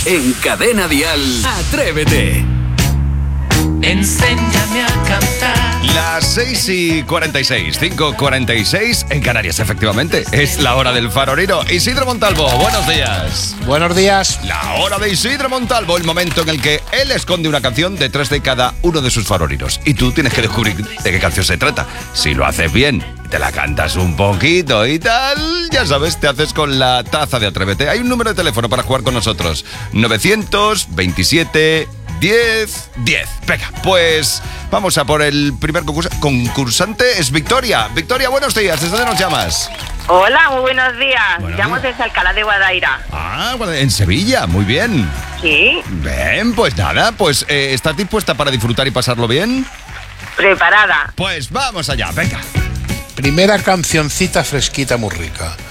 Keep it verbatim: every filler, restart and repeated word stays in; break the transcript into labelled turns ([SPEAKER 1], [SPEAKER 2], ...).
[SPEAKER 1] En Cadena Dial, Atrévete.
[SPEAKER 2] Enséñame a cantar.
[SPEAKER 3] Las seis y cuarenta y seis, cinco y cuarenta y seis en Canarias, efectivamente. Es la hora del farolero. Isidro Montalvo, buenos días.
[SPEAKER 4] Buenos días.
[SPEAKER 3] La hora de Isidro Montalvo, el momento en el que él esconde una canción detrás de cada uno de sus faroliros. Y tú tienes que descubrir de qué canción se trata. Si lo haces bien, te la cantas un poquito y tal, ya sabes, te haces con la taza de Atrévete. Hay un número de teléfono para jugar con nosotros. novecientos veintisiete diez diez. Venga, pues vamos a por el primer concursa- concursante. Es Victoria. Victoria, buenos días. ¿Desde dónde nos llamas?
[SPEAKER 5] Hola, muy buenos días.
[SPEAKER 3] Buenos
[SPEAKER 5] Llamo
[SPEAKER 3] días.
[SPEAKER 5] desde Alcalá de Guadaira.
[SPEAKER 3] Ah, bueno, en Sevilla. Muy bien.
[SPEAKER 5] Sí,
[SPEAKER 3] Bien, pues nada, pues eh, ¿estás dispuesta para disfrutar y pasarlo bien?
[SPEAKER 5] preparada.
[SPEAKER 3] Pues vamos allá, venga.
[SPEAKER 4] Primera cancioncita fresquita muy rica.